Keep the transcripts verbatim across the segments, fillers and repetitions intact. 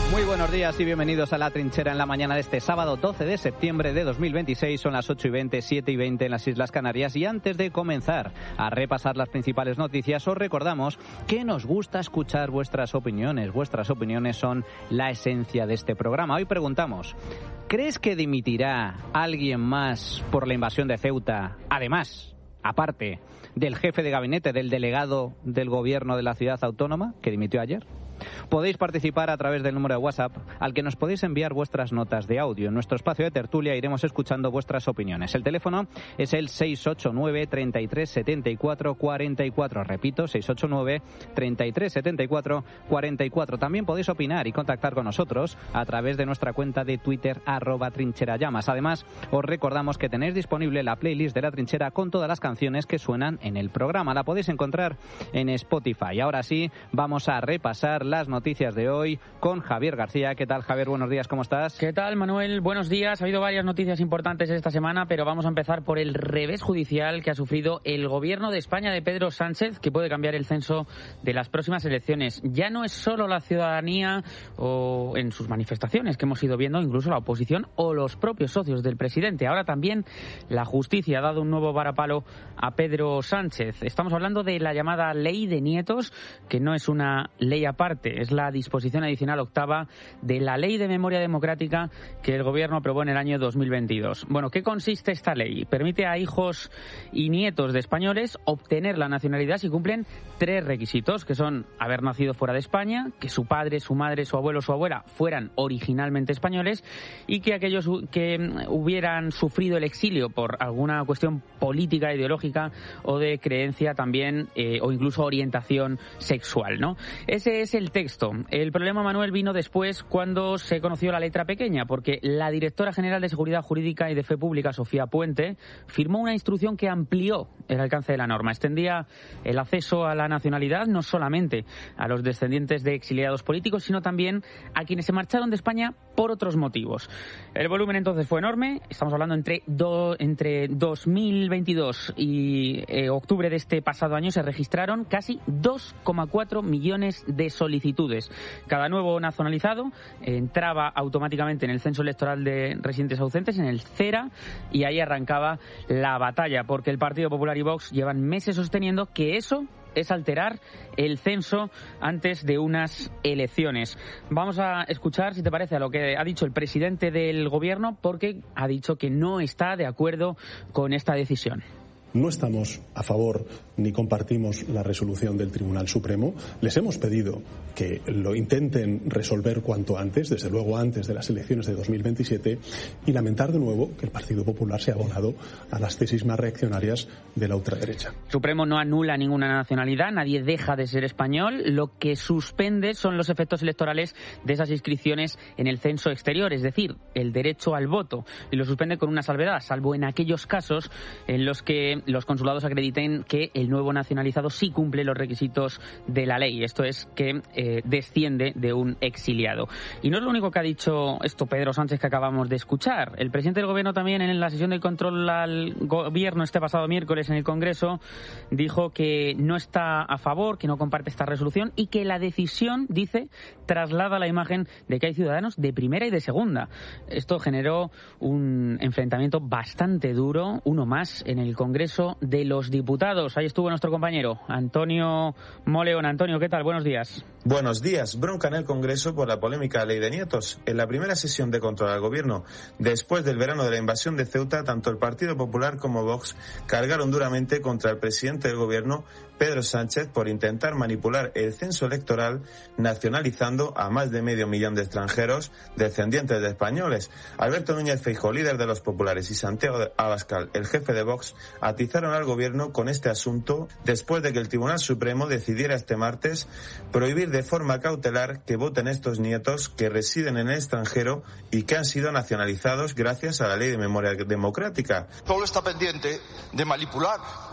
Muy buenos días y bienvenidos a La Trinchera en la mañana de este sábado doce de septiembre de dos mil veintiséis. Son las ocho y veinte, siete y veinte en las Islas Canarias. Y antes de comenzar a repasar las principales noticias, os recordamos que nos gusta escuchar vuestras opiniones. Vuestras opiniones son la esencia de este programa. Hoy preguntamos: ¿crees que dimitirá alguien más por la invasión de Ceuta? Además, aparte del jefe de gabinete, del delegado del gobierno de la ciudad autónoma, que dimitió ayer. Podéis participar a través del número de WhatsApp al que nos podéis enviar vuestras notas de audio. En nuestro espacio de tertulia iremos escuchando vuestras opiniones. El teléfono es el seis ocho nueve, treinta y tres, setenta y cuatro, cuarenta y cuatro. Repito, seis ocho nueve, treinta y tres, setenta y cuatro, cuarenta y cuatro. También podéis opinar y contactar con nosotros a través de nuestra cuenta de Twitter, arroba trincherallamas. Además, os recordamos que tenéis disponible la playlist de La Trinchera con todas las canciones que suenan en el programa. La podéis encontrar en Spotify. Ahora sí, vamos a repasar las noticias de hoy con Javier García. ¿Qué tal, Javier? Buenos días, ¿cómo estás? ¿Qué tal, Manuel? Buenos días. Ha habido varias noticias importantes esta semana, pero vamos a empezar por el revés judicial que ha sufrido el gobierno de España de Pedro Sánchez, que puede cambiar el censo de las próximas elecciones. Ya no es solo la ciudadanía o en sus manifestaciones que hemos ido viendo, incluso la oposición o los propios socios del presidente. Ahora también la justicia ha dado un nuevo varapalo a Pedro Sánchez. Estamos hablando de la llamada Ley de Nietos, que no es una ley aparte, es la disposición adicional octava de la Ley de Memoria Democrática que el Gobierno aprobó en el año dos mil veintidós. Bueno, ¿qué consiste esta ley? Permite a hijos y nietos de españoles obtener la nacionalidad si cumplen tres requisitos, que son haber nacido fuera de España, que su padre, su madre, su abuelo o su abuela fueran originalmente españoles y que aquellos que hubieran sufrido el exilio por alguna cuestión política, ideológica o de creencia también, eh, o incluso orientación sexual, ¿no? Ese es el texto. El problema, Manuel, vino después cuando se conoció la letra pequeña, porque la directora general de Seguridad Jurídica y de Fe Pública, Sofía Puente, firmó una instrucción que amplió el alcance de la norma. Extendía el acceso a la nacionalidad no solamente a los descendientes de exiliados políticos, sino también a quienes se marcharon de España por otros motivos. El volumen entonces fue enorme. Estamos hablando entre, do, entre dos mil veintidós y eh, octubre de este pasado año se registraron casi dos coma cuatro millones de solicitudes. Cada nuevo nacionalizado entraba automáticamente en el censo electoral de residentes ausentes, en el CERA, y ahí arrancaba la batalla, porque el Partido Popular y Vox llevan meses sosteniendo que eso es alterar el censo antes de unas elecciones. Vamos a escuchar, si te parece, a lo que ha dicho el presidente del Gobierno, porque ha dicho que no está de acuerdo con esta decisión. No estamos a favor ni compartimos la resolución del Tribunal Supremo. Les hemos pedido que lo intenten resolver cuanto antes, desde luego antes de las elecciones de dos mil veintisiete, y lamentar de nuevo que el Partido Popular se ha abonado a las tesis más reaccionarias de la ultraderecha. El Supremo no anula ninguna nacionalidad, nadie deja de ser español. Lo que suspende son los efectos electorales de esas inscripciones en el censo exterior, es decir, el derecho al voto. Y lo suspende con una salvedad, salvo en aquellos casos en los que los consulados acrediten que el nuevo nacionalizado sí cumple los requisitos de la ley. Esto es que eh, desciende de un exiliado. Y no es lo único que ha dicho esto Pedro Sánchez que acabamos de escuchar. El presidente del Gobierno también, en la sesión de control al Gobierno este pasado miércoles en el Congreso, dijo que no está a favor, que no comparte esta resolución y que la decisión, dice, traslada la imagen de que hay ciudadanos de primera y de segunda. Esto generó un enfrentamiento bastante duro, uno más en el Congreso de los Diputados. Ahí estuvo nuestro compañero Antonio Moleón. Antonio, ¿qué tal? Buenos días. Buenos días. Bronca en el Congreso por la polémica Ley de Nietos. En la primera sesión de control al Gobierno, después del verano de la invasión de Ceuta, tanto el Partido Popular como Vox cargaron duramente contra el presidente del Gobierno, Pedro Sánchez, por intentar manipular el censo electoral nacionalizando a más de medio millón de extranjeros descendientes de españoles. Alberto Núñez Feijóo, líder de los populares, y Santiago Abascal, el jefe de Vox, atizaron al Gobierno con este asunto después de que el Tribunal Supremo decidiera este martes prohibir de forma cautelar que voten estos nietos que residen en el extranjero y que han sido nacionalizados gracias a la Ley de Memoria Democrática. Todo está pendiente de manipular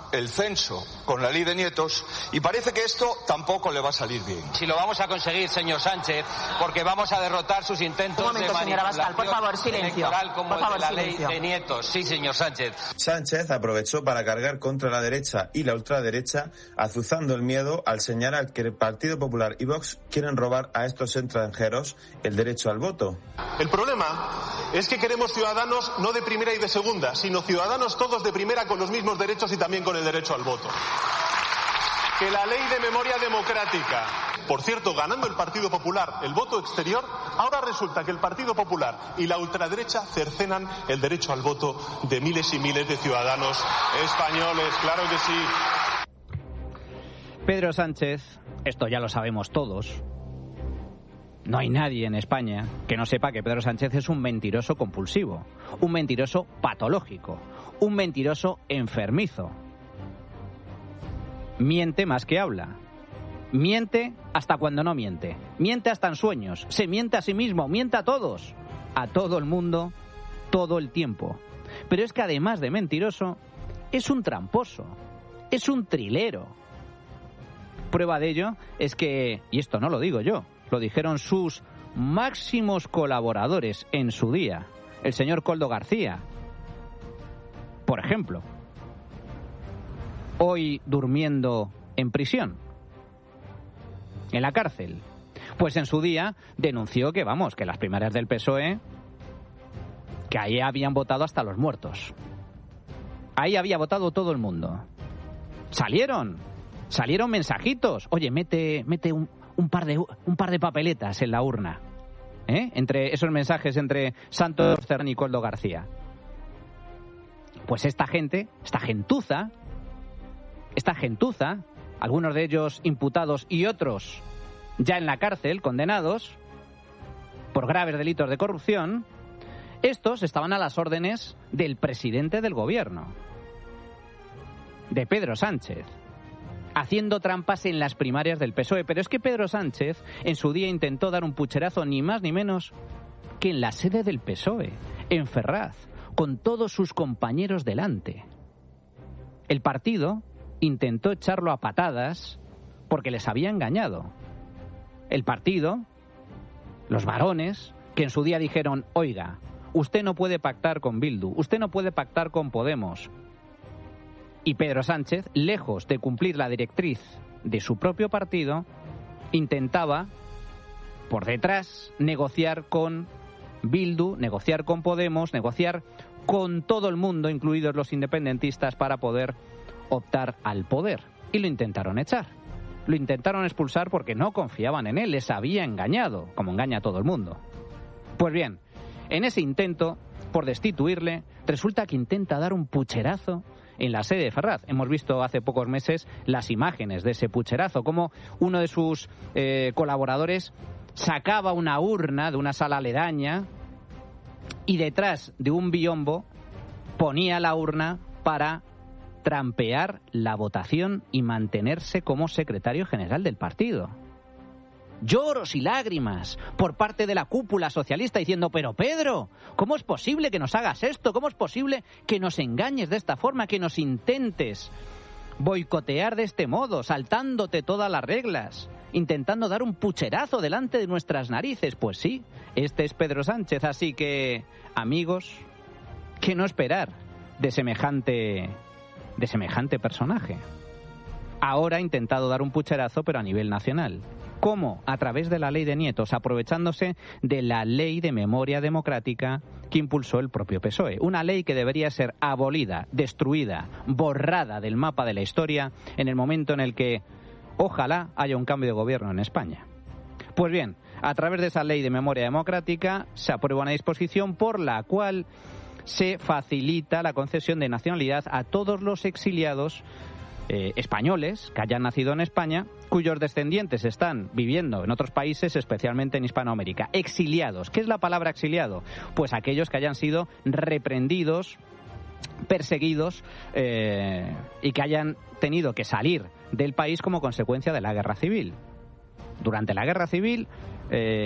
el censo con la ley de nietos y parece que esto tampoco le va a salir bien. Si lo vamos a conseguir, señor Sánchez, porque vamos a derrotar sus intentos Un momento, de manipulación Abascal, por favor, silencio. electoral como por el favor, de la silencio. ley de nietos. Sí, señor Sánchez. Sánchez aprovechó para cargar contra la derecha y la ultraderecha, azuzando el miedo al señalar que el Partido Popular y Vox quieren robar a estos extranjeros el derecho al voto. El problema es que queremos ciudadanos no de primera y de segunda, sino ciudadanos todos de primera con los mismos derechos y también con el derecho al voto. Que la ley de memoria democrática, por cierto, ganando el Partido Popular el voto exterior, ahora resulta que el Partido Popular y la ultraderecha cercenan el derecho al voto de miles y miles de ciudadanos españoles, claro que sí. Pedro Sánchez, esto ya lo sabemos todos. No hay nadie en España que no sepa que Pedro Sánchez es un mentiroso compulsivo, un mentiroso patológico, un mentiroso enfermizo. Miente más que habla. Miente hasta cuando no miente. Miente hasta en sueños. Se miente a sí mismo, miente a todos. A todo el mundo, todo el tiempo. Pero es que además de mentiroso, es un tramposo. Es un trilero. Prueba de ello es que, y esto no lo digo yo, lo dijeron sus máximos colaboradores en su día, el señor Koldo García, por ejemplo, hoy durmiendo en prisión, en la cárcel. Pues en su día denunció que, vamos, que las primarias del P S O E, que ahí habían votado hasta los muertos. Ahí había votado todo el mundo. Salieron, salieron mensajitos. Oye, mete, mete un, un par de un par de papeletas en la urna. ¿Eh? Entre esos mensajes entre Santos Cerdán y Koldo García. Pues esta gente, esta gentuza, esta gentuza, algunos de ellos imputados y otros ya en la cárcel, condenados por graves delitos de corrupción, estos estaban a las órdenes del presidente del gobierno, de Pedro Sánchez, haciendo trampas en las primarias del P S O E. Pero es que Pedro Sánchez en su día intentó dar un pucherazo ni más ni menos que en la sede del P S O E, en Ferraz, con todos sus compañeros delante. El partido intentó echarlo a patadas porque les había engañado. El partido, los varones, que en su día dijeron, oiga, usted no puede pactar con Bildu, usted no puede pactar con Podemos. Y Pedro Sánchez, lejos de cumplir la directriz de su propio partido, intentaba, por detrás, negociar con Bildu, negociar con Podemos, negociar con todo el mundo, incluidos los independentistas, para poder optar al poder. Y lo intentaron echar. Lo intentaron expulsar porque no confiaban en él, les había engañado, como engaña a todo el mundo. Pues bien, en ese intento por destituirle, resulta que intenta dar un pucherazo en la sede de Ferraz. Hemos visto hace pocos meses las imágenes de ese pucherazo, como uno de sus eh, colaboradores sacaba una urna de una sala aledaña y detrás de un biombo ponía la urna para trampear la votación y mantenerse como secretario general del partido. Lloros y lágrimas por parte de la cúpula socialista diciendo, pero Pedro, ¿cómo es posible que nos hagas esto? ¿Cómo es posible que nos engañes de esta forma, que nos intentes boicotear de este modo, saltándote todas las reglas, intentando dar un pucherazo delante de nuestras narices? Pues sí, este es Pedro Sánchez, así que, amigos, ¿qué no esperar de semejante, de semejante personaje? Ahora ha intentado dar un pucherazo, pero a nivel nacional. ¿Cómo? A través de la ley de nietos, aprovechándose de la ley de memoria democrática que impulsó el propio P S O E. Una ley que debería ser abolida, destruida, borrada del mapa de la historia en el momento en el que, ojalá, haya un cambio de gobierno en España. Pues bien, a través de esa ley de memoria democrática se aprueba una disposición por la cual se facilita la concesión de nacionalidad a todos los exiliados Eh, españoles que hayan nacido en España, cuyos descendientes están viviendo en otros países, especialmente en Hispanoamérica. Exiliados. ¿Qué es la palabra exiliado? Pues aquellos que hayan sido reprendidos, perseguidos eh, y que hayan tenido que salir del país como consecuencia de la guerra civil. Durante la guerra civil, eh,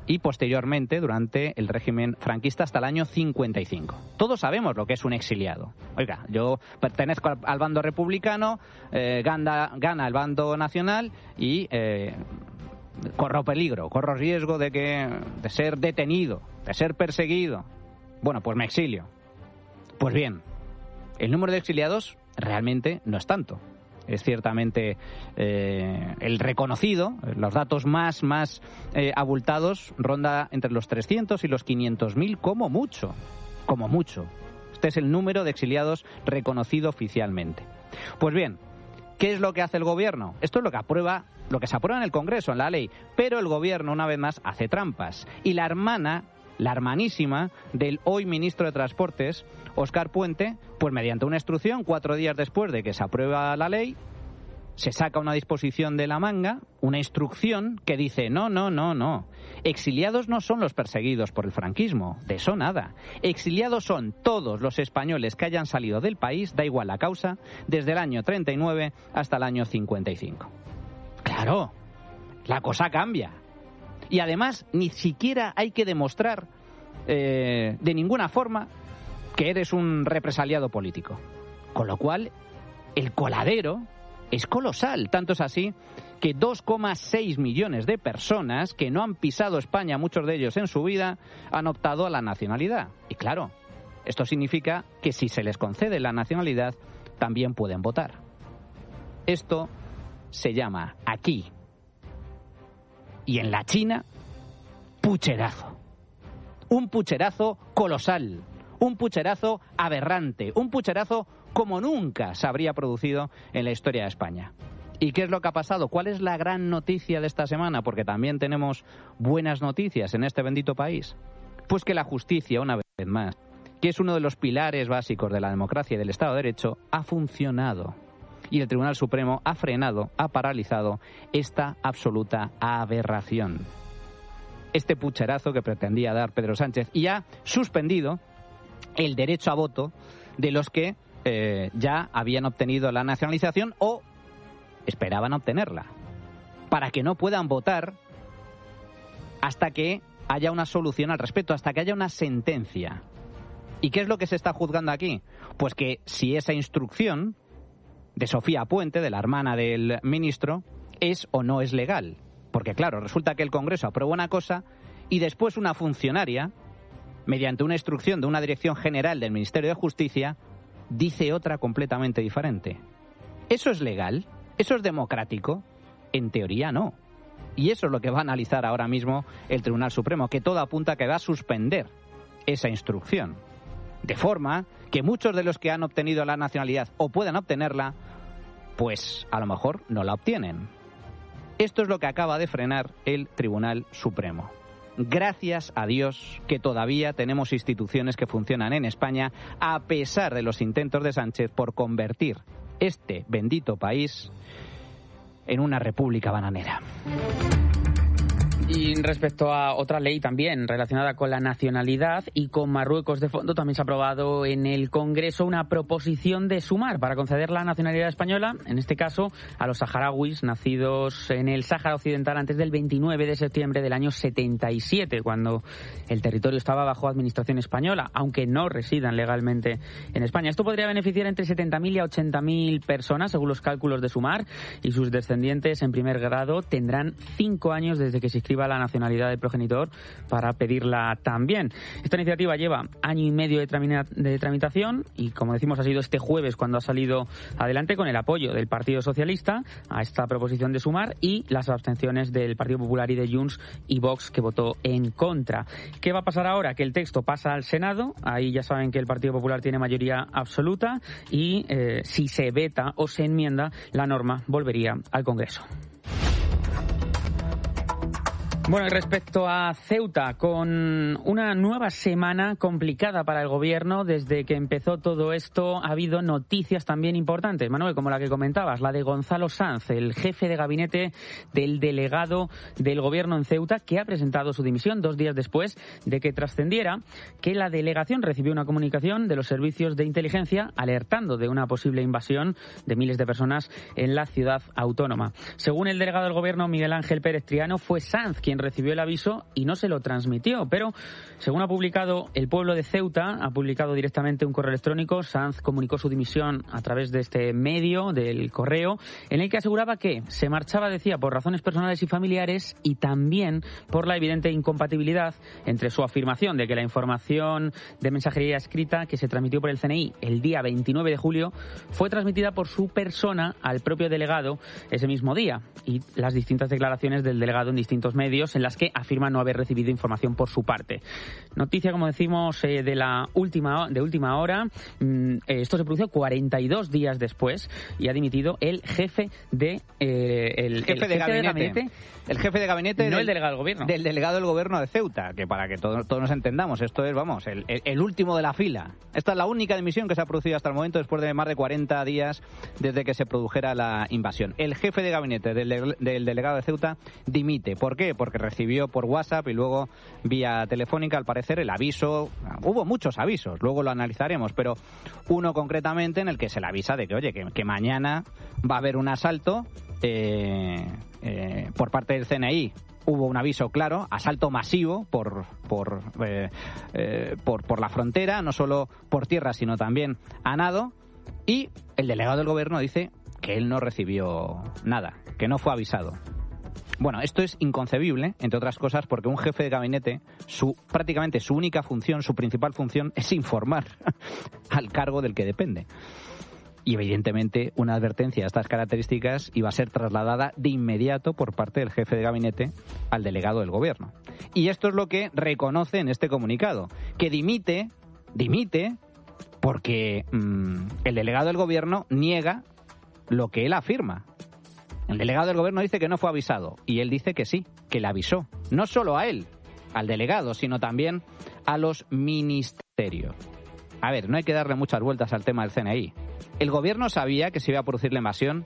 y posteriormente durante el régimen franquista hasta el año cincuenta y cinco. Todos sabemos lo que es un exiliado. Oiga, yo pertenezco al, al bando republicano, eh, gana, gana el bando nacional y eh, corro peligro, corro riesgo de, que, de ser detenido, de ser perseguido. Bueno, pues me exilio. Pues bien, el número de exiliados realmente no es tanto. Es ciertamente eh, el reconocido, los datos más, más eh, abultados ronda entre los trescientos y los quinientos mil como mucho, como mucho. Este es el número de exiliados reconocido oficialmente. Pues bien, ¿qué es lo que hace el gobierno? Esto es lo que aprueba, lo que se aprueba en el Congreso, en la ley, pero el gobierno una vez más hace trampas. Y la hermana, la hermanísima del hoy ministro de Transportes, Óscar Puente, pues mediante una instrucción, cuatro días después de que se aprueba la ley, se saca una disposición de la manga, una instrucción que dice no, no, no, no. Exiliados no son los perseguidos por el franquismo, de eso nada. Exiliados son todos los españoles que hayan salido del país, da igual la causa, desde el año treinta y nueve hasta el año cincuenta y cinco. Claro, la cosa cambia. Y además ni siquiera hay que demostrar eh, de ninguna forma que eres un represaliado político. Con lo cual, el coladero es colosal. Tanto es así que dos coma seis millones de personas que no han pisado España, muchos de ellos en su vida, han optado a la nacionalidad. Y claro, esto significa que si se les concede la nacionalidad, también pueden votar. Esto se llama aquí y en la China pucherazo. Un pucherazo colosal. Un pucherazo aberrante, un pucherazo como nunca se habría producido en la historia de España. ¿Y qué es lo que ha pasado? ¿Cuál es la gran noticia de esta semana? Porque también tenemos buenas noticias en este bendito país. Pues que la justicia, una vez más, que es uno de los pilares básicos de la democracia y del Estado de Derecho, ha funcionado. Y el Tribunal Supremo ha frenado, ha paralizado esta absoluta aberración. Este pucherazo que pretendía dar Pedro Sánchez y ha suspendido el derecho a voto de los que eh, ya habían obtenido la nacionalización o esperaban obtenerla, para que no puedan votar hasta que haya una solución al respecto, hasta que haya una sentencia. ¿Y qué es lo que se está juzgando aquí? Pues que si esa instrucción de Sofía Puente, de la hermana del ministro, es o no es legal. Porque claro, resulta que el Congreso aprueba una cosa y después una funcionaria, mediante una instrucción de una dirección general del Ministerio de Justicia, dice otra completamente diferente. ¿Eso es legal? ¿Eso es democrático? En teoría no. Y eso es lo que va a analizar ahora mismo el Tribunal Supremo, que todo apunta a que va a suspender esa instrucción. De forma que muchos de los que han obtenido la nacionalidad o puedan obtenerla, pues a lo mejor no la obtienen. Esto es lo que acaba de frenar el Tribunal Supremo. Gracias a Dios que todavía tenemos instituciones que funcionan en España, a pesar de los intentos de Sánchez por convertir este bendito país en una república bananera. Y respecto a otra ley también relacionada con la nacionalidad y con Marruecos de fondo, también se ha aprobado en el Congreso una proposición de sumar para conceder la nacionalidad española, en este caso a los saharauis nacidos en el Sáhara Occidental antes del veintinueve de septiembre del año setenta y siete, cuando el territorio estaba bajo administración española, aunque no residan legalmente en España. Esto podría beneficiar entre setenta mil y a ochenta mil personas, según los cálculos de Sumar, y sus descendientes en primer grado tendrán cinco años desde que se inscriba la nacionalidad del progenitor para pedirla también. Esta iniciativa lleva año y medio de, tramina, de tramitación y, como decimos, ha sido este jueves cuando ha salido adelante con el apoyo del Partido Socialista a esta proposición de Sumar y las abstenciones del Partido Popular y de Junts y Vox, que votó en contra. ¿Qué va a pasar ahora? Que el texto pasa al Senado. Ahí ya saben que el Partido Popular tiene mayoría absoluta y eh, si se veta o se enmienda, la norma volvería al Congreso. Bueno, y respecto a Ceuta, con una nueva semana complicada para el gobierno, desde que empezó todo esto ha habido noticias también importantes, Manuel, como la que comentabas, la de Gonzalo Sanz, el jefe de gabinete del delegado del gobierno en Ceuta, que ha presentado su dimisión dos días después de que trascendiera que la delegación recibió una comunicación de los servicios de inteligencia alertando de una posible invasión de miles de personas en la ciudad autónoma. Según el delegado del gobierno, Miguel Ángel Pérez Triano, fue Sanz quien recibió el aviso y no se lo transmitió. Pero, según ha publicado El Pueblo de Ceuta, ha publicado directamente un correo electrónico. Sanz comunicó su dimisión a través de este medio, del correo, en el que aseguraba que se marchaba, decía, por razones personales y familiares y también por la evidente incompatibilidad entre su afirmación de que la información de mensajería escrita que se transmitió por el C N I el día veintinueve de julio fue transmitida por su persona al propio delegado ese mismo día, y las distintas declaraciones del delegado en distintos medios en las que afirma no haber recibido información por su parte. Noticia, como decimos, eh, de la última de última hora. Mm, esto se produjo cuarenta y dos días después y ha dimitido el jefe de eh, el, jefe, el de, jefe gabinete, de gabinete. El jefe de gabinete No del, el delegado del gobierno. Del delegado del gobierno de Ceuta, que para que todos, todos nos entendamos, esto es, vamos, el, el, el último de la fila. Esta es la única dimisión que se ha producido hasta el momento después de más de cuarenta días desde que se produjera la invasión. El jefe de gabinete del, del delegado de Ceuta dimite. ¿Por qué? Porque recibió por WhatsApp y luego vía telefónica, al parecer, el aviso. Hubo muchos avisos, luego lo analizaremos, pero uno concretamente en el que se le avisa de que, oye, que, que mañana va a haber un asalto eh, eh, por parte del C N I. Hubo un aviso claro, asalto masivo por por, eh, eh, por por la frontera, no solo por tierra, sino también a nado. Y el delegado del gobierno dice que él no recibió nada, que no fue avisado. Bueno, esto es inconcebible, entre otras cosas, porque un jefe de gabinete, su prácticamente su única función, su principal función, es informar al cargo del que depende. Y evidentemente una advertencia de estas características iba a ser trasladada de inmediato por parte del jefe de gabinete al delegado del gobierno. Y esto es lo que reconoce en este comunicado, que dimite, dimite, porque mmm, el delegado del gobierno niega lo que él afirma. El delegado del gobierno dice que no fue avisado y él dice que sí, que le avisó. No solo a él, al delegado, sino también a los ministerios. A ver, no hay que darle muchas vueltas al tema del C N I. ¿El gobierno sabía que se iba a producir la invasión?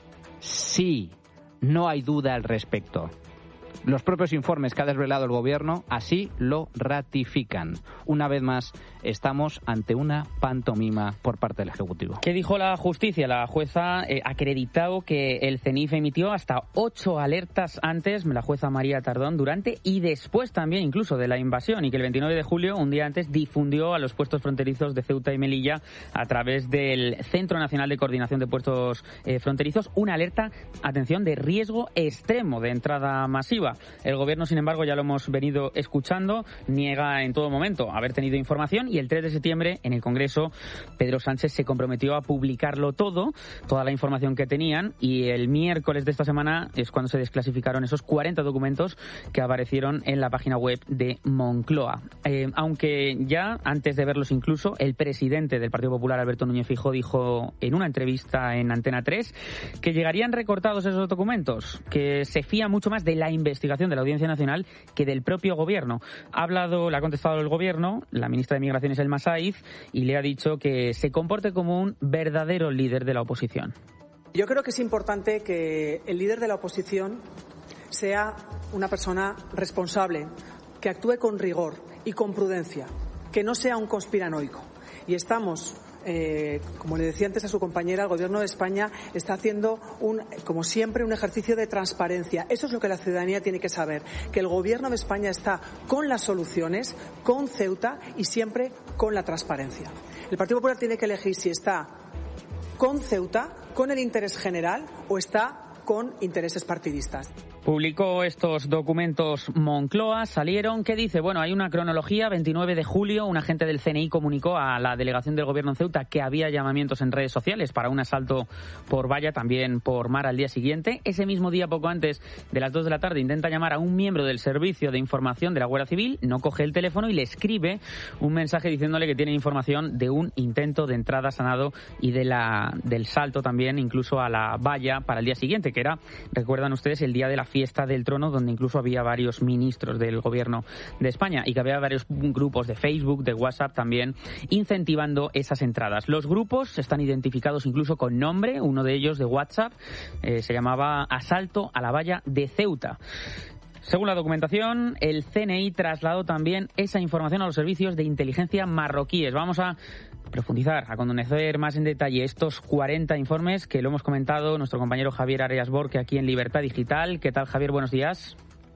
Sí, no hay duda al respecto. Los propios informes que ha desvelado el gobierno así lo ratifican. Una vez más, estamos ante una pantomima por parte del Ejecutivo. ¿Qué dijo la justicia? La jueza eh, acreditó que el C N I F emitió hasta ocho alertas antes, la jueza María Tardón, durante y después también incluso de la invasión, y que el veintinueve de julio, un día antes, difundió a los puestos fronterizos de Ceuta y Melilla a través del Centro Nacional de Coordinación de Puestos eh, Fronterizos una alerta, atención, de riesgo extremo de entrada masiva. El gobierno, sin embargo, ya lo hemos venido escuchando, niega en todo momento haber tenido información, y el tres de septiembre en el Congreso Pedro Sánchez se comprometió a publicarlo todo, toda la información que tenían, y el miércoles de esta semana es cuando se desclasificaron esos cuarenta documentos que aparecieron en la página web de Moncloa. Eh, aunque ya antes de verlos incluso, el presidente del Partido Popular, Alberto Núñez Feijóo, dijo en una entrevista en Antena tres que llegarían recortados esos documentos, que se fía mucho más de la investigación de la Audiencia Nacional que del propio gobierno. Ha hablado, le ha contestado el gobierno, la ministra de Migraciones, Elma Saiz, y le ha dicho que se comporte como un verdadero líder de la oposición. Yo creo que es importante que el líder de la oposición sea una persona responsable, que actúe con rigor y con prudencia, que no sea un conspiranoico. Y estamos, eh, como le decía antes a su compañera, el Gobierno de España está haciendo, un, como siempre, un ejercicio de transparencia. Eso es lo que la ciudadanía tiene que saber, que el Gobierno de España está con las soluciones, con Ceuta y siempre con la transparencia. El Partido Popular tiene que elegir si está con Ceuta, con el interés general, o está con intereses partidistas. Publicó estos documentos Moncloa, salieron, ¿qué dice? Bueno, hay una cronología, veintinueve de julio, un agente del C N I comunicó a la delegación del gobierno en Ceuta que había llamamientos en redes sociales para un asalto por valla, también por mar al día siguiente. Ese mismo día, poco antes de las dos de la tarde, intenta llamar a un miembro del Servicio de Información de la Guardia Civil, no coge el teléfono y le escribe un mensaje diciéndole que tiene información de un intento de entrada sanado y de la del salto también, incluso a la valla para el día siguiente, que era, recuerdan ustedes, el día de la fiesta del trono, donde incluso había varios ministros del gobierno de España y que había varios grupos de Facebook, de WhatsApp también, incentivando esas entradas. Los grupos están identificados incluso con nombre, uno de ellos de WhatsApp eh, se llamaba Asalto a la Valla de Ceuta. Según la documentación, el C N I trasladó también esa información a los servicios de inteligencia marroquíes. Vamos a profundizar, a conocer más en detalle estos cuarenta informes que lo hemos comentado nuestro compañero Javier Arias Borque aquí en Libertad Digital. ¿Qué tal, Javier? Buenos días.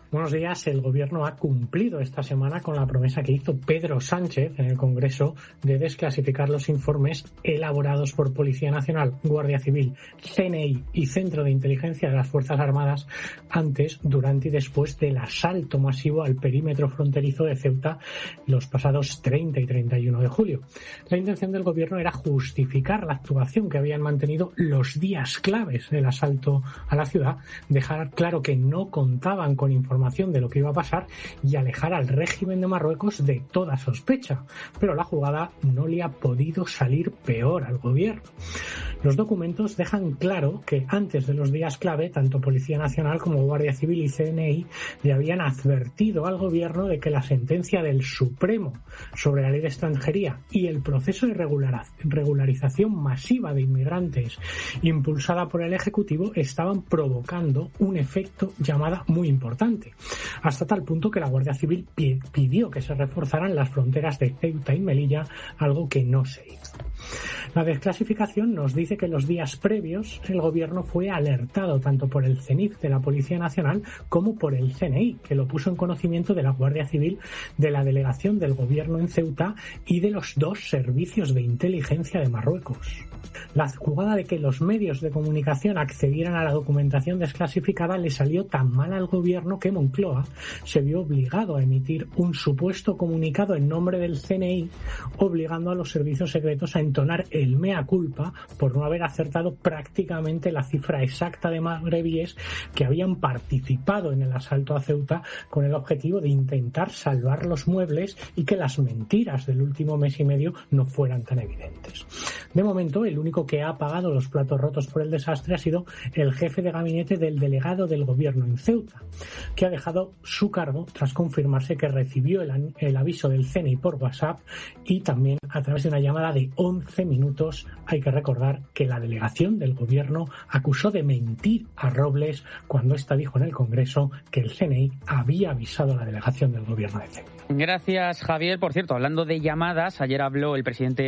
Buenos días. El Gobierno ha cumplido esta semana con la promesa que hizo Pedro Sánchez en el Congreso de desclasificar los informes elaborados por Policía Nacional, Guardia Civil, C N I y Centro de Inteligencia de las Fuerzas Armadas antes, durante y después del asalto masivo al perímetro fronterizo de Ceuta los pasados treinta y treinta y uno de julio. La intención del Gobierno era justificar la actuación que habían mantenido los días claves del asalto a la ciudad, dejar claro que no contaban con información de lo que iba a pasar y alejar al régimen de Marruecos de toda sospecha. Pero la jugada no le ha podido salir peor al Gobierno. Los documentos dejan claro que antes de los días clave, tanto Policía Nacional como Guardia Civil y C N I le habían advertido al Gobierno de que la sentencia del Supremo sobre la ley de extranjería y el proceso de regularización masiva de inmigrantes impulsada por el Ejecutivo estaban provocando un efecto llamada muy importante, hasta tal punto que la Guardia Civil pidió que se reforzaran las fronteras de Ceuta y Melilla, algo que no se hizo. La desclasificación nos dice que los días previos el Gobierno fue alertado tanto por el C E N I F de la Policía Nacional como por el C N I, que lo puso en conocimiento de la Guardia Civil, de la delegación del Gobierno en Ceuta y de los dos servicios de inteligencia de Marruecos. La jugada de que los medios de comunicación accedieran a la documentación desclasificada le salió tan mal al Gobierno que Moncloa se vio obligado a emitir un supuesto comunicado en nombre del C N I, obligando a los servicios secretos a entonar el mea culpa por no haber acertado prácticamente la cifra exacta de magrebíes que habían participado en el asalto a Ceuta con el objetivo de intentar salvar los muebles y que las mentiras del último mes y medio no fueran tan evidentes. De momento, el único que ha pagado los platos rotos por el desastre ha sido el jefe de gabinete del delegado del Gobierno en Ceuta, que ha dejado su cargo tras confirmarse que recibió el, el aviso del C N I por WhatsApp y también a través de una llamada de once minutos. Hay que recordar que la delegación del Gobierno acusó de mentir a Robles cuando ésta dijo en el Congreso que el C N I había avisado a la delegación del Gobierno de Ceuta. Gracias, Javier. Por cierto, hablando de llamadas, ayer habló el presidente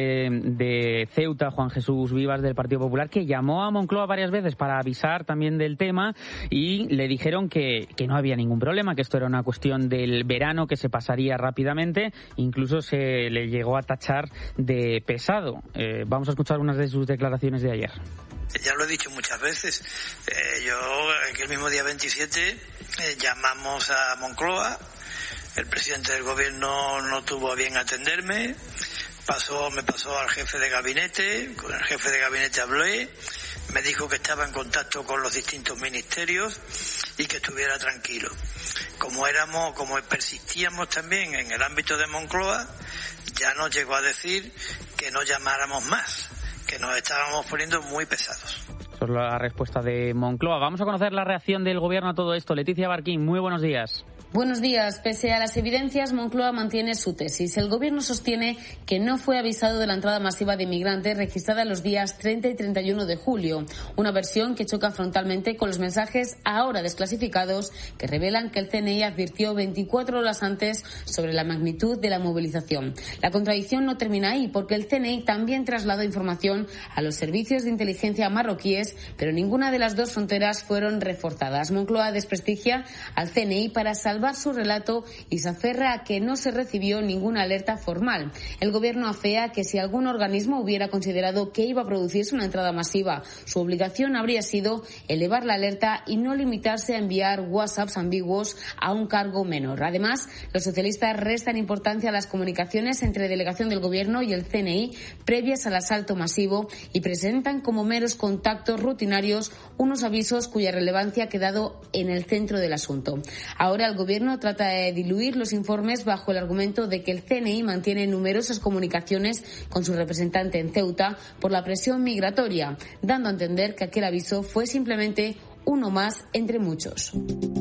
de Ceuta, Juan Jesús Vivas, del Partido Popular, que llamó a Moncloa varias veces para avisar también del tema y le dijeron que, que no había ningún problema, que esto era una cuestión del verano, que se pasaría rápidamente. Incluso se le llegó a tachar de pesado. Eh, vamos a escuchar unas de sus declaraciones de ayer. Ya lo he dicho muchas veces. Eh, yo, aquel mismo día veintisiete, eh, llamamos a Moncloa. El presidente del Gobierno no tuvo a bien atenderme. Pasó, me pasó al jefe de gabinete. Con el jefe de gabinete hablé. Me dijo que estaba en contacto con los distintos ministerios y que estuviera tranquilo. Como éramos, como persistíamos también en el ámbito de Moncloa, ya nos llegó a decir que no llamáramos más, que nos estábamos poniendo muy pesados. Esa es la respuesta de Moncloa. Vamos a conocer la reacción del Gobierno a todo esto. Leticia Barquín, muy buenos días. Buenos días. Pese a las evidencias, Moncloa mantiene su tesis. El Gobierno sostiene que no fue avisado de la entrada masiva de inmigrantes registrada los días treinta y treinta y uno de julio, una versión que choca frontalmente con los mensajes ahora desclasificados que revelan que el C N I advirtió veinticuatro horas antes sobre la magnitud de la movilización. La contradicción no termina ahí, porque el C N I también trasladó información a los servicios de inteligencia marroquíes, pero ninguna de las dos fronteras fueron reforzadas. Moncloa desprestigia al C N I para salvar su relato y se aferra a que no se recibió ninguna alerta formal. El Gobierno afea que si algún organismo hubiera considerado que iba a producirse una entrada masiva, su obligación habría sido elevar la alerta y no limitarse a enviar WhatsApps ambiguos a un cargo menor. Además, los socialistas restan importancia a las comunicaciones entre delegación del Gobierno y el C N I previas al asalto masivo y presentan como meros contactos rutinarios unos avisos cuya relevancia ha quedado en el centro del asunto. Ahora el Gobierno El Gobierno trata de diluir los informes bajo el argumento de que el C N I mantiene numerosas comunicaciones con su representante en Ceuta por la presión migratoria, dando a entender que aquel aviso fue simplemente uno más entre muchos.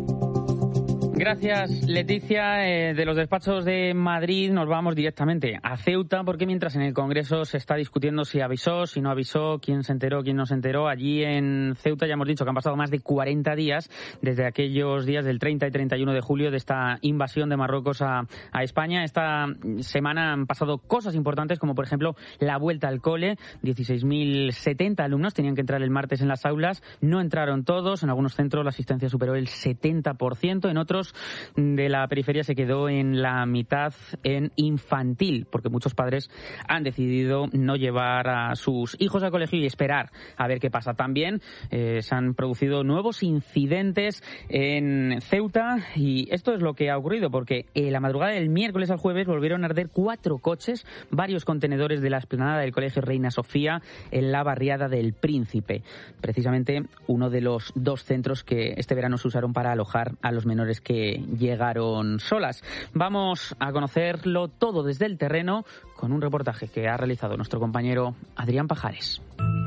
Gracias, Leticia. Eh, de los despachos de Madrid nos vamos directamente a Ceuta, porque mientras en el Congreso se está discutiendo si avisó, si no avisó, quién se enteró, quién no se enteró, allí en Ceuta ya hemos dicho que han pasado más de cuarenta días desde aquellos días del treinta y treinta y uno de julio de esta invasión de Marruecos a, a España. Esta semana han pasado cosas importantes, como por ejemplo la vuelta al cole. dieciséis mil setenta alumnos tenían que entrar el martes en las aulas, no entraron todos. En algunos centros la asistencia superó el setenta por ciento, en otros menos de la periferia se quedó en la mitad en infantil, porque muchos padres han decidido no llevar a sus hijos al colegio y esperar a ver qué pasa. También eh, se han producido nuevos incidentes en Ceuta y esto es lo que ha ocurrido, porque en la madrugada del miércoles al jueves volvieron a arder cuatro coches, varios contenedores de la explanada del Colegio Reina Sofía en la barriada del Príncipe, precisamente uno de los dos centros que este verano se usaron para alojar a los menores que llegaron solas. Vamos a conocerlo todo desde el terreno con un reportaje que ha realizado nuestro compañero Adrián Pajares.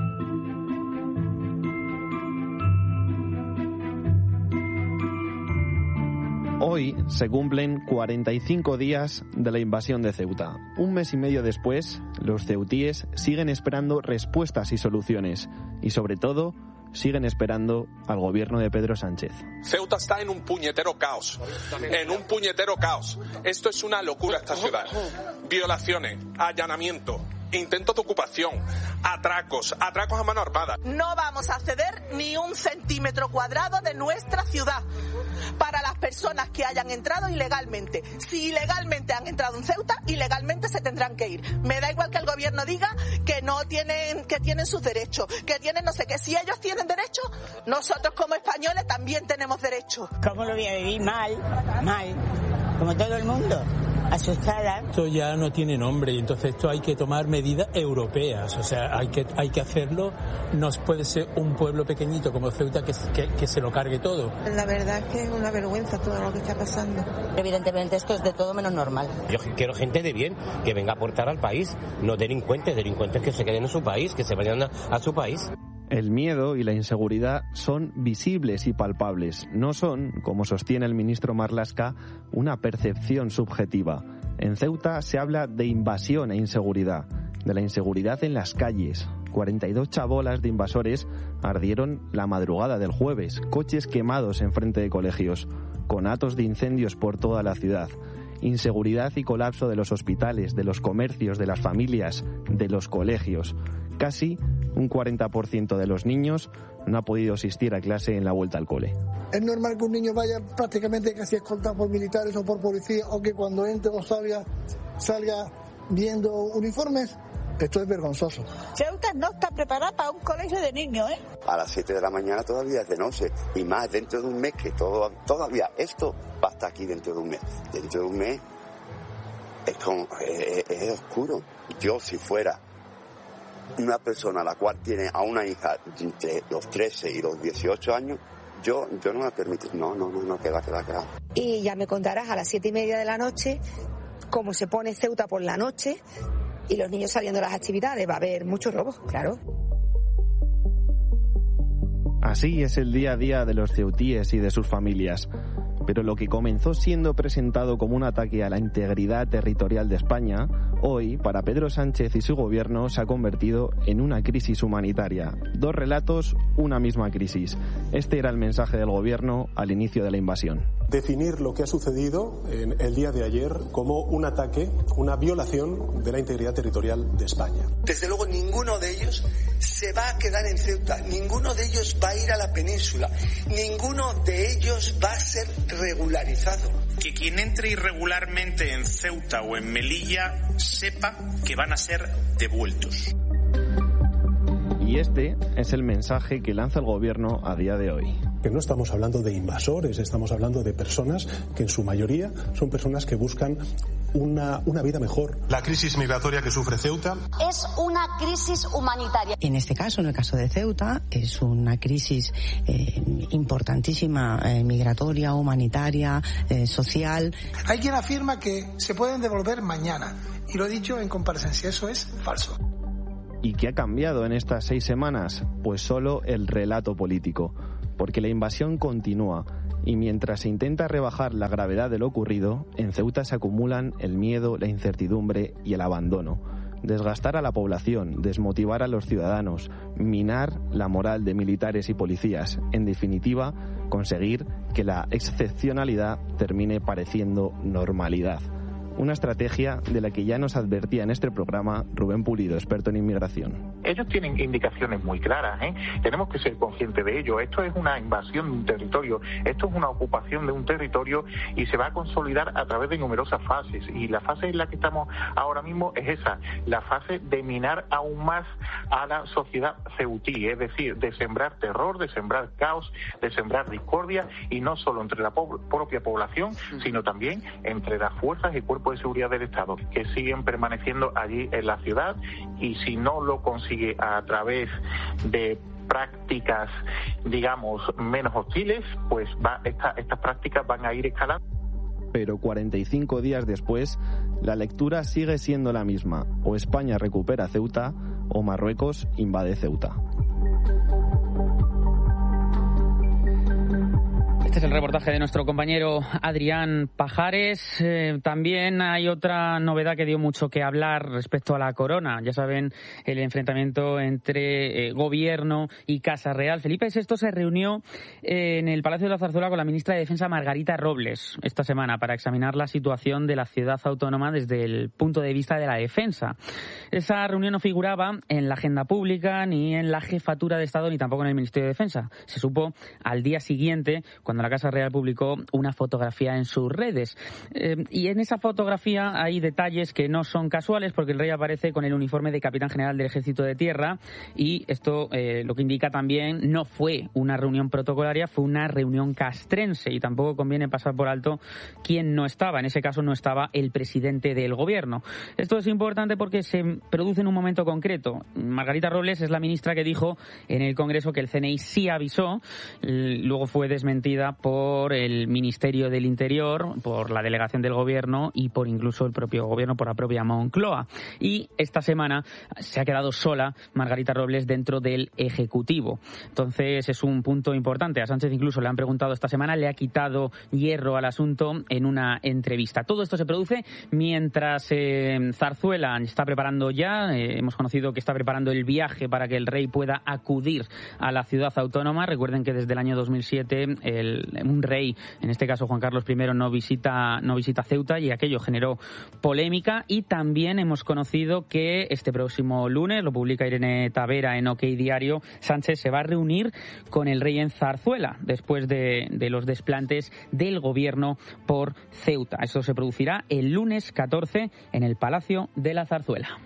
Hoy se cumplen cuarenta y cinco días de la invasión de Ceuta. Un mes y medio después, los ceutíes siguen esperando respuestas y soluciones. Y sobre todo, siguen esperando al gobierno de Pedro Sánchez. Ceuta está en un puñetero caos. En un puñetero caos. Esto es una locura, esta ciudad. Violaciones, allanamiento, intentos de ocupación, atracos, atracos a mano armada. No vamos a ceder ni un centímetro cuadrado de nuestra ciudad para las personas que hayan entrado ilegalmente. Si ilegalmente han entrado en Ceuta, ilegalmente se tendrán que ir. Me da igual que el gobierno diga que no tienen, que tienen sus derechos, que tienen no sé qué. Si ellos tienen derechos, nosotros como españoles también tenemos derechos. ¿Cómo lo voy a vivir? Mal, mal, como todo el mundo. Asustada. Esto ya no tiene nombre y entonces esto hay que tomar medidas europeas, o sea, hay que hay que hacerlo. No puede ser un pueblo pequeñito como Ceuta que, que, que se lo cargue todo. La verdad es que es una vergüenza todo lo que está pasando. Evidentemente esto es de todo menos normal. Yo quiero gente de bien que venga a aportar al país, no delincuentes, delincuentes que se queden en su país, que se vayan a, a su país. El miedo y la inseguridad son visibles y palpables, no son, como sostiene el ministro Marlaska, una percepción subjetiva. En Ceuta se habla de invasión e inseguridad, de la inseguridad en las calles. cuarenta y dos chabolas de invasores ardieron la madrugada del jueves, coches quemados en frente de colegios, conatos de incendios por toda la ciudad. Inseguridad y colapso de los hospitales, de los comercios, de las familias, de los colegios. Casi un cuarenta por ciento de los niños no ha podido asistir a clase en la vuelta al cole. Es normal que un niño vaya prácticamente casi escoltado por militares o por policía, o que cuando entre o salga, salga viendo uniformes. Esto es vergonzoso. Ceuta no está preparada para un colegio de niños, ¿eh? A las siete de la mañana todavía es de noche, y más dentro de un mes, que todo, todavía esto va a estar aquí dentro de un mes. Dentro de un mes es, como, es, es oscuro. Yo, si fuera una persona a la cual tiene a una hija entre los trece y los dieciocho años, yo, yo no me permito. No, no, no, no, que va, que va, que va. Y ya me contarás a las siete y media de la noche cómo se pone Ceuta por la noche y los niños saliendo de las actividades. Va a haber muchos robos, claro. Así es el día a día de los ceutíes y de sus familias. Pero lo que comenzó siendo presentado como un ataque a la integridad territorial de España, hoy, para Pedro Sánchez y su gobierno, se ha convertido en una crisis humanitaria. Dos relatos, una misma crisis. Este era el mensaje del gobierno al inicio de la invasión. Definir lo que ha sucedido en el día de ayer como un ataque, una violación de la integridad territorial de España. Desde luego ninguno de ellos se va a quedar en Ceuta, ninguno de ellos va a ir a la península, ninguno de ellos va a ser regularizado. Que quien entre irregularmente en Ceuta o en Melilla sepa que van a ser devueltos. Y este es el mensaje que lanza el gobierno a día de hoy. Que no estamos hablando de invasores, estamos hablando de personas que en su mayoría son personas que buscan una, una vida mejor. La crisis migratoria que sufre Ceuta es una crisis humanitaria. En este caso, en el caso de Ceuta, es una crisis eh, importantísima, eh, migratoria, humanitaria, eh, social. Hay quien afirma que se pueden devolver mañana, y lo he dicho en comparecencia, eso es falso. ¿Y qué ha cambiado en estas seis semanas? Pues solo el relato político, porque la invasión continúa y mientras se intenta rebajar la gravedad de lo ocurrido, en Ceuta se acumulan el miedo, la incertidumbre y el abandono. Desgastar a la población, desmotivar a los ciudadanos, minar la moral de militares y policías, en definitiva, conseguir que la excepcionalidad termine pareciendo normalidad. una estrategia de la que ya nos advertía en este programa Rubén Pulido, experto en inmigración. Ellos tienen indicaciones muy claras, ¿eh? Tenemos que ser conscientes de ello. Esto es una invasión de un territorio, esto es una ocupación de un territorio y se va a consolidar a través de numerosas fases. Y la fase en la que estamos ahora mismo es esa, la fase de minar aún más a la sociedad ceutí, es decir, de sembrar terror, de sembrar caos, de sembrar discordia, y no solo entre la po- propia población, sino también entre las fuerzas y cuerpos de seguridad del Estado, que siguen permaneciendo allí en la ciudad, y si no lo consigue a través de prácticas, digamos, menos hostiles, pues va, esta, estas prácticas van a ir escalando. Pero cuarenta y cinco días después, la lectura sigue siendo la misma. O España recupera Ceuta o Marruecos invade Ceuta. Este es el reportaje de nuestro compañero Adrián Pajares. Eh, también hay otra novedad que dio mucho que hablar respecto a la corona. Ya saben, el enfrentamiento entre eh, gobierno y Casa Real. Felipe sexto se reunió eh, en el Palacio de la Zarzuela con la ministra de Defensa Margarita Robles esta semana para examinar la situación de la ciudad autónoma desde el punto de vista de la defensa. Esa reunión no figuraba en la agenda pública, ni en la jefatura de Estado, ni tampoco en el Ministerio de Defensa. Se supo al día siguiente, cuando la Casa Real publicó una fotografía en sus redes. Eh, y en esa fotografía hay detalles que no son casuales, porque el rey aparece con el uniforme de capitán general del Ejército de Tierra, y esto eh, lo que indica también no fue una reunión protocolaria, fue una reunión castrense, y tampoco conviene pasar por alto quién no estaba. En ese caso no estaba el presidente del gobierno. Esto es importante porque se produce en un momento concreto. Margarita Robles es la ministra que dijo en el Congreso que el C N I sí avisó, luego fue desmentida por el Ministerio del Interior, por la delegación del Gobierno y por incluso el propio Gobierno, por la propia Moncloa. Y esta semana se ha quedado sola Margarita Robles dentro del Ejecutivo. Entonces es un punto importante. A Sánchez incluso le han preguntado esta semana, le ha quitado hierro al asunto en una entrevista. Todo esto se produce mientras eh, Zarzuela está preparando ya, eh, hemos conocido que está preparando el viaje para que el rey pueda acudir a la ciudad autónoma. Recuerden que desde el año dos mil siete el un rey, en este caso Juan Carlos primero, no visita no visita Ceuta, y aquello generó polémica. Y también hemos conocido que este próximo lunes, lo publica Irene Tavera en OK Diario, Sánchez se va a reunir con el rey en Zarzuela después de, de los desplantes del gobierno por Ceuta. Eso se producirá el lunes catorce en el Palacio de la Zarzuela.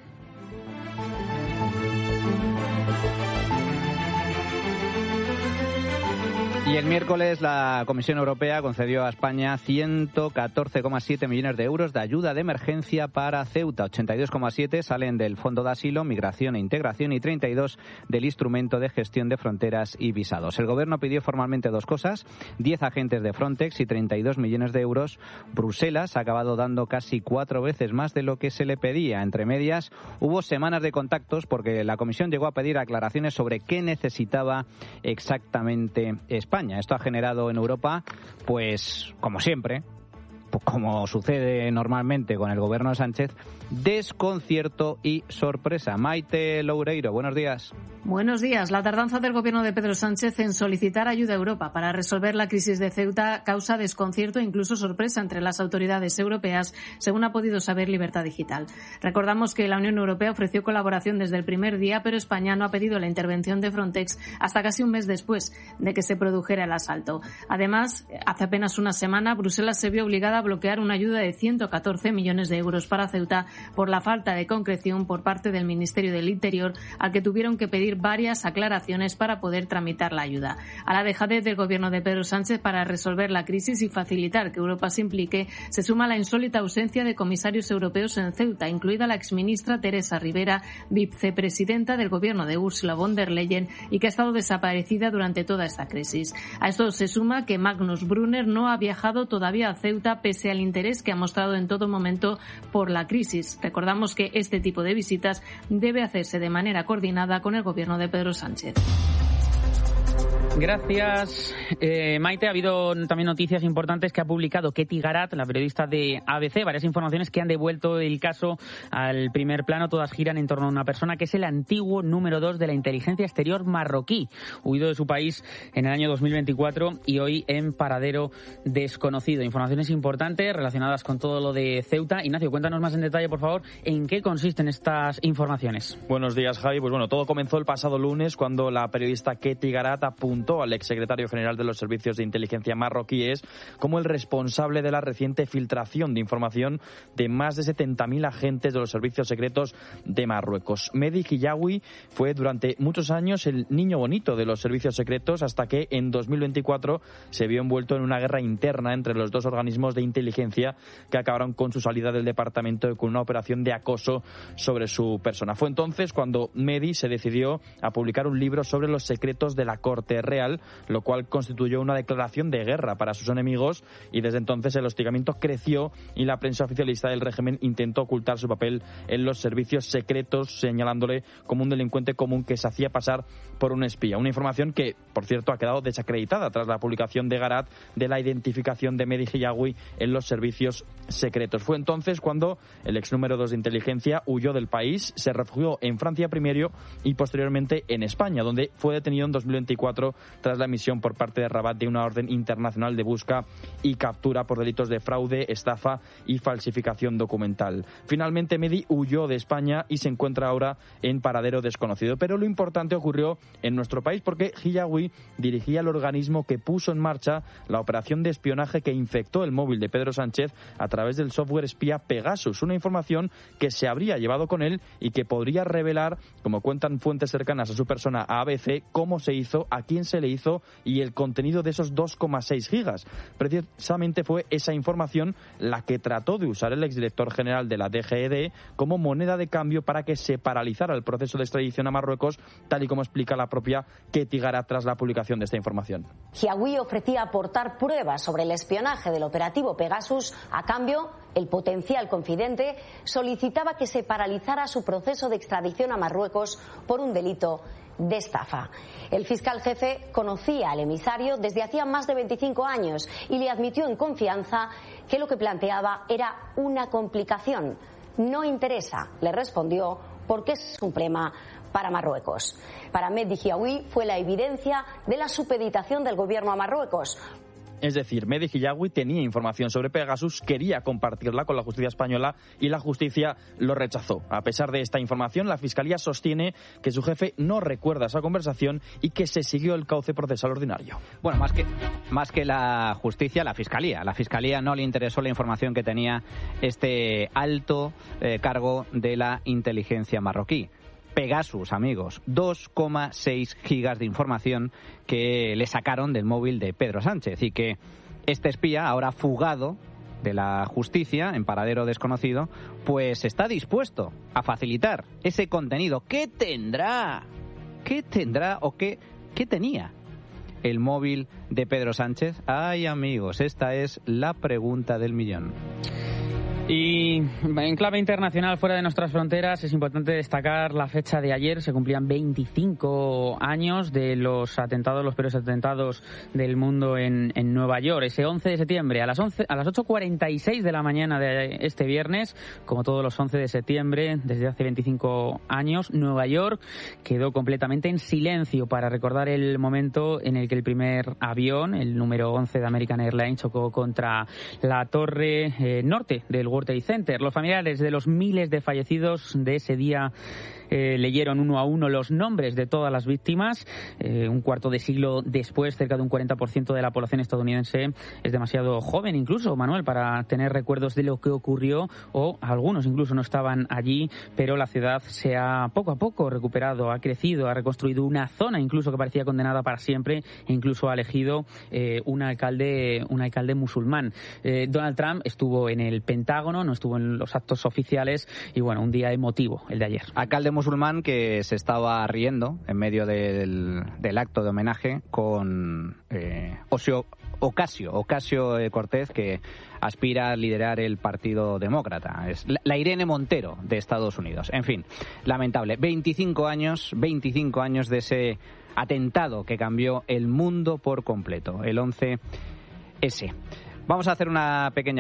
Y el miércoles la Comisión Europea concedió a España ciento catorce coma siete millones de euros de ayuda de emergencia para Ceuta. ochenta y dos coma siete salen del Fondo de Asilo, Migración e Integración y treinta y dos del Instrumento de Gestión de Fronteras y Visados. El Gobierno pidió formalmente dos cosas, diez agentes de Frontex y treinta y dos millones de euros. Bruselas ha acabado dando casi cuatro veces más de lo que se le pedía. Entre medias, hubo semanas de contactos porque la Comisión llegó a pedir aclaraciones sobre qué necesitaba exactamente España. Esto ha generado en Europa, pues, como siempre, pues como sucede normalmente con el gobierno de Sánchez, desconcierto y sorpresa. Maite Loureiro, buenos días. Buenos días. La tardanza del gobierno de Pedro Sánchez en solicitar ayuda a Europa para resolver la crisis de Ceuta causa desconcierto e incluso sorpresa entre las autoridades europeas, según ha podido saber Libertad Digital. Recordamos que la Unión Europea ofreció colaboración desde el primer día, pero España no ha pedido la intervención de Frontex hasta casi un mes después de que se produjera el asalto. Además, hace apenas una semana, Bruselas se vio obligada a bloquear una ayuda de ciento catorce millones de euros para Ceuta por la falta de concreción por parte del Ministerio del Interior, al que tuvieron que pedir varias aclaraciones para poder tramitar la ayuda. A la dejadez del gobierno de Pedro Sánchez para resolver la crisis y facilitar que Europa se implique, se suma la insólita ausencia de comisarios europeos en Ceuta, incluida la exministra Teresa Rivera, vicepresidenta del gobierno de Ursula von der Leyen, y que ha estado desaparecida durante toda esta crisis. A esto se suma que Magnus Brunner no ha viajado todavía a Ceuta pese al interés que ha mostrado en todo momento por la crisis. Recordamos que este tipo de visitas debe hacerse de manera coordinada con el gobierno de Pedro Sánchez. Gracias, eh, Maite. Ha habido también noticias importantes que ha publicado Ketty Garat, la periodista de A B C, varias informaciones que han devuelto el caso al primer plano. Todas giran en torno a una persona que es el antiguo número dos de la inteligencia exterior marroquí, huido de su país en el año dos mil veinticuatro y hoy en paradero desconocido. Informaciones importantes relacionadas con todo lo de Ceuta. Ignacio, cuéntanos más en detalle, por favor, en qué consisten estas informaciones. Buenos días, Javi. Pues bueno, todo comenzó el pasado lunes cuando la periodista Ketty Garat apuntó al exsecretario general de los servicios de inteligencia marroquíes como el responsable de la reciente filtración de información de más de setenta mil agentes de los servicios secretos de Marruecos. Mehdi Hijawi fue durante muchos años el niño bonito de los servicios secretos hasta que en dos mil veinticuatro se vio envuelto en una guerra interna entre los dos organismos de inteligencia que acabaron con su salida del departamento y con una operación de acoso sobre su persona. Fue entonces cuando Mehdi se decidió a publicar un libro sobre los secretos de la corte real, lo cual constituyó una declaración de guerra para sus enemigos, y desde entonces el hostigamiento creció y la prensa oficialista del régimen intentó ocultar su papel en los servicios secretos, señalándole como un delincuente común que se hacía pasar por un espía. Una información que, por cierto, ha quedado desacreditada tras la publicación de Garat de la identificación de Mehdi Hijawi en los servicios secretos. Fue entonces cuando el ex número dos de inteligencia huyó del país, se refugió en Francia primero y posteriormente en España, donde fue detenido en dos mil veinticuatro tras la emisión por parte de Rabat de una orden internacional de busca y captura por delitos de fraude, estafa y falsificación documental. Finalmente, Mehdi huyó de España y se encuentra ahora en paradero desconocido. Pero lo importante ocurrió en nuestro país porque Hijawi dirigía el organismo que puso en marcha la operación de espionaje que infectó el móvil de Pedro Sánchez a través del software espía Pegasus, una información que se habría llevado con él y que podría revelar, como cuentan fuentes cercanas a su persona a A B C, cómo se hizo, a quién se le hizo y el contenido de esos dos coma seis gigas. Precisamente fue esa información la que trató de usar el exdirector general de la D G E D como moneda de cambio para que se paralizara el proceso de extradición a Marruecos, tal y como explica la propia Ketty Garat tras la publicación de esta información. Hijawi ofrecía aportar pruebas sobre el espionaje del operativo Pegasus. A cambio, el potencial confidente solicitaba que se paralizara su proceso de extradición a Marruecos por un delito de estafa. El fiscal jefe conocía al emisario desde hacía más de veinticinco años y le admitió en confianza que lo que planteaba era una complicación. No interesa, le respondió, porque es un problema para Marruecos. Para Mehdi Hijawi fue la evidencia de la supeditación del gobierno a Marruecos. Es decir, Mehdi Hijawi tenía información sobre Pegasus, quería compartirla con la justicia española y la justicia lo rechazó. A pesar de esta información, la Fiscalía sostiene que su jefe no recuerda esa conversación y que se siguió el cauce procesal ordinario. Bueno, más que, más que la justicia, la Fiscalía. La Fiscalía no le interesó la información que tenía este alto eh, cargo de la inteligencia marroquí. Pegasus, amigos, dos coma seis gigas de información que le sacaron del móvil de Pedro Sánchez y que este espía, ahora fugado de la justicia en paradero desconocido, pues está dispuesto a facilitar ese contenido. ¿Qué tendrá? ¿Qué tendrá o qué, qué tenía el móvil de Pedro Sánchez? Ay, amigos, esta es la pregunta del millón. Y en clave internacional, fuera de nuestras fronteras, es importante destacar la fecha de ayer. Se cumplían veinticinco años de los atentados, los peores atentados del mundo en, en Nueva York. Ese once de septiembre, a las once, a las ocho cuarenta y seis de la mañana de este viernes, como todos los once de septiembre, desde hace veinticinco años, Nueva York quedó completamente en silencio para recordar el momento en el que el primer avión, el número once de American Airlines, chocó contra la torre eh, norte del World Trade Center. Los familiares de los miles de fallecidos de ese día eh, leyeron uno a uno los nombres de todas las víctimas. Eh, un cuarto de siglo después, cerca de un cuarenta por ciento de la población estadounidense es demasiado joven, incluso, Manuel, para tener recuerdos de lo que ocurrió, o algunos incluso no estaban allí, pero la ciudad se ha poco a poco recuperado, ha crecido, ha reconstruido una zona incluso que parecía condenada para siempre, e incluso ha elegido eh, un alcalde un alcalde musulmán. Eh, Donald Trump estuvo en el Pentágono, no estuvo en los actos oficiales, y bueno, un día emotivo el de ayer. Alcalde musulmán que se estaba riendo en medio del, del acto de homenaje con eh, Osio, Ocasio, Ocasio eh, Cortez, que aspira a liderar el Partido Demócrata. Es la, la Irene Montero de Estados Unidos. En fin, lamentable. veinticinco años, veinticinco años de ese atentado que cambió el mundo por completo, el once ese. Vamos a hacer una pequeña